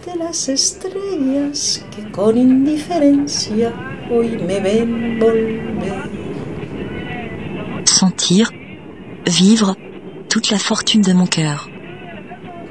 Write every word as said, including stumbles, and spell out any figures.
de las estrellas que con indiferencia hoy me ven volver. Sentir, vivre toute la fortune de mon cœur.